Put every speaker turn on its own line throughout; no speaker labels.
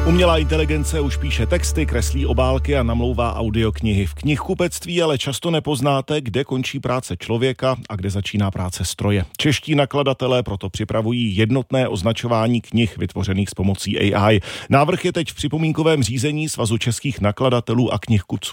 Umělá inteligence už píše texty, kreslí obálky a namlouvá audioknihy. V knihkupectví ale často nepoznáte, kde končí práce člověka a kde začíná práce stroje. Čeští nakladatelé proto připravují jednotné označování knih vytvořených s pomocí AI. Návrh je teď v připomínkovém řízení Svazu českých nakladatelů a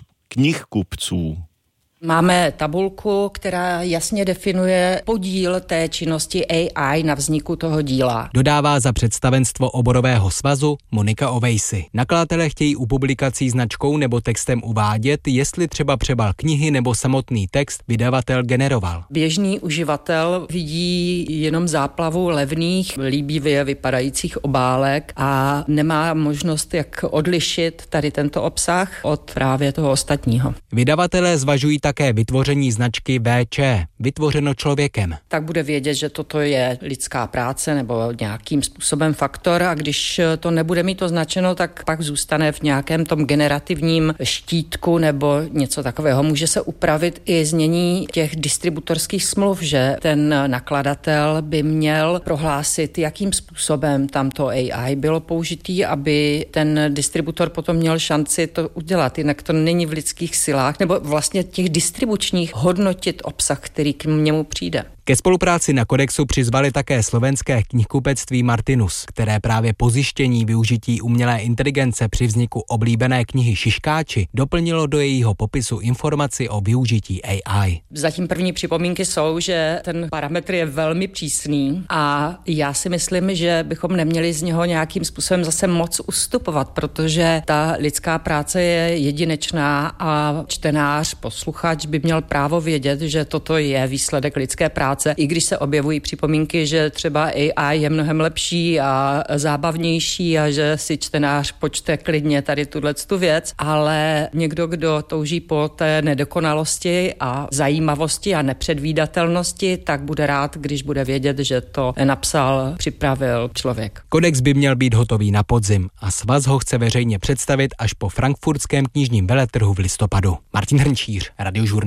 knihkupců.
Máme tabulku, která jasně definuje podíl té činnosti AI na vzniku toho díla.
Dodává za představenstvo oborového svazu Monika Ovejsi. Nakladatelé chtějí u publikací značkou nebo textem uvádět, jestli třeba přebal knihy nebo samotný text vydavatel generoval.
Běžný uživatel vidí jenom záplavu levných, líbivě vypadajících obálek a nemá možnost, jak odlišit tady tento obsah od právě toho ostatního.
Vydavatelé zvažují také vytvoření značky VČ, vytvořeno člověkem.
Tak bude vědět, že toto je lidská práce nebo nějakým způsobem faktor, a když to nebude mít označeno, tak pak zůstane v nějakém tom generativním štítku nebo něco takového. Může se upravit i znění těch distributorských smluv, že ten nakladatel by měl prohlásit, jakým způsobem tamto AI bylo použitý, aby ten distributor potom měl šanci to udělat. Jinak to není v lidských silách, nebo vlastně těch distribučních hodnotit obsah, který k němu přijde.
Ke spolupráci na kodexu přizvali také slovenské knihkupectví Martinus, které právě po zjištění využití umělé inteligence při vzniku oblíbené knihy Šiškáči doplnilo do jejího popisu informaci o využití AI.
Zatím první připomínky jsou, že ten parametr je velmi přísný a já si myslím, že bychom neměli z něho nějakým způsobem zase moc ustupovat, protože ta lidská práce je jedinečná a čtenář, posluchač by měl právo vědět, že toto je výsledek lidské práce. I když se objevují připomínky, že třeba AI je mnohem lepší a zábavnější a že si čtenář počte klidně tady tu věc, ale někdo, kdo touží po té nedokonalosti a zajímavosti a nepředvídatelnosti, tak bude rád, když bude vědět, že to napsal, připravil člověk.
Kodex by měl být hotový na podzim a svaz ho chce veřejně představit až po frankfurtském knižním veletrhu v listopadu. Martin Hrnčíř, Radiožurnál.